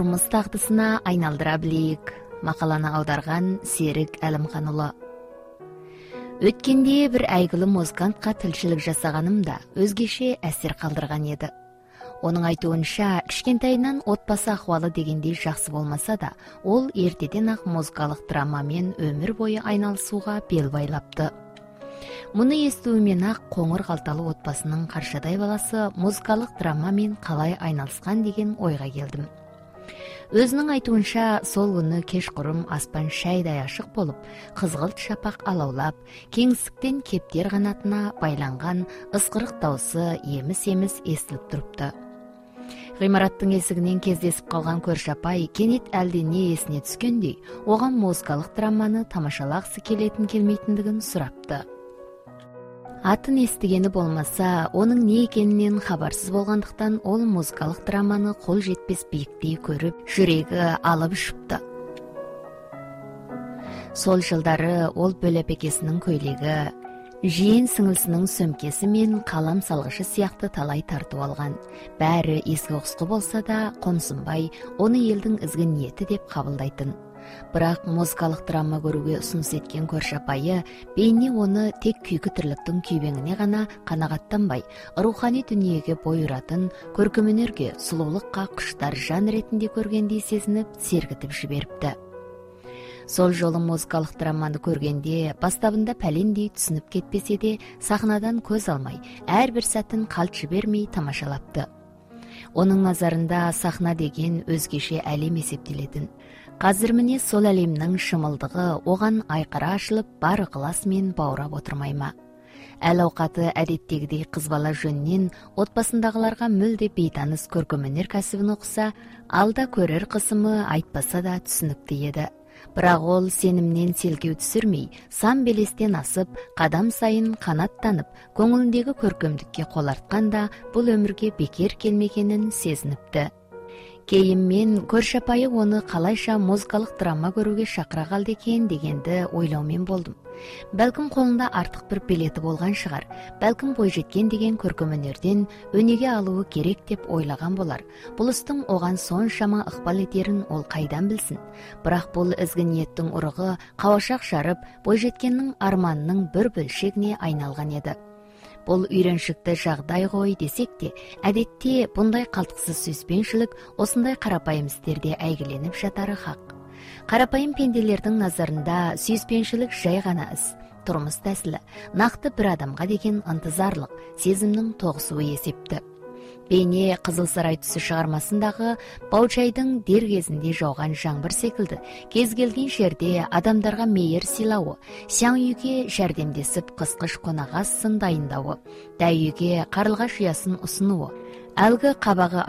кырмыз тагдысына айналдыра билейик. Макаланы аударган Серик Әлимханұлы. Өткенде бир айгылы музыкантка тилчилик жасаганымда өзгеше әсер калдырган еді. Оның айтуынша, кичкентайынан отбасы ахвалы дегендей жақсы болмаса да, ол ертеден ак музыкалык драмамен өмір бойы айналысууга бел байлапты. Мұны естүүмен ак коңыр калталы отбасынын каршадай баласы музыкалык драмамен калай айналыскан деген ойга келдим. Өзінің айтуынша, сол күні кешқұрым аспан шайдай ашық болып, қызғылт шапақ алаулап, кеңістіктен кептер қанатына байланған ысқырық даусы еміс-еміс естіліп тұрыпты. Ғимараттың есігінен кездесіп қалған көрші апай кенет әлдене есіне түскендей, оған музыкалық драманы тамашалағысы келетін келмейтіндігін сұрапты. Атын естігені болмаса, оның не екенінен хабарсыз болғандықтан ол музыкалық драманы қол жетпес биіктей көріп, жүрегі алып ұшыпты. Сол жылдары ол бөлепекесінің көйлегі, жиен сіңілсінің сөмкесі мен қалам салғышы сияқты талай тартып алған. Бәрі ескі ұқсқы болса да, қомсынбай, оны елдің ізгі ниеті деп қабылдайтын. Бірақ музыкалық драма көруге ұсыныс еткен көрші апайы бейне оны тек күйкі тірліктің күйбеңіне ғана қанағаттанбай, рухани дүниеге бой ұратын, көркемөнерге, сұлулыққа құштар жан ретінде көргендей сезініп, сергітіп жіберіпті. Сол жолы музыкалық драманы көргенде бастабында пәлендей түсініп кетпесе де, сахнадан көз алмай, әрбір сәтін қалт жібермей тамашалапты. Оның назарында сахна деген өзгеше әлем есептелетін. Қазір міне сол әлемнің шымылдығы оған айқара ашылып, бар ықыласымен баурап отырмай ма? Әл ауқаты әдеттегідей қыз бала жөнінен отбасындағыларға мүлде бейтаныс көркемөнер кәсібін оқыса, алда көрер қысымы айтпаса да түсінікті еді. Бірақ ол сенімнен селкеу түсірмей, сан белестен асып, қадам сайын қанаттанып, көңіліндегі көркемдікке қол артқанда бұл өмірге бекер келмегенін сезініпті. Кейін мен көрші апайы оны қалайша музыкалық драма көруге шақыра қалды екен дегенді ойлаумен болдым. Бәлкім қолында артық бір билеті болған шығар, бәлкім бойжеткен деген көркемөнерден өнеге алуы керек деп ойлаған болар. Бұл істің оған соншама ықпал етерін ол қайдан білсін. Бірақ бұл ізгі ниеттің ұрығы қауашақ жарып, бойжеткеннің арманының бір бөлшегіне айналған еді. Бұл үйреншікті жағдай ғой десек те, әдетте бұндай қалтқысыз сүйіспеншілік осындай қарапайым істерде әйгіленіп жатары хақ. Қарапайым пенделердің назарында сүйіспеншілік жай ғана іс, тұрмыс тәсілі, нақты бір адамға деген ынтызарлық, сезімнің тоғысуы есепті. Бейне Қызыл Сарай түсі шығармасындағы Баучайдың дер кезінде жауған жаңбыр секілді, кез келген жерде адамдарға мейір сыйлауы, сяң үйге жәрдемдесіп қысқыш қонағас сын дайындауы, дәй үйге қарлығаш ұясын ұсынуы, әлгі қабағы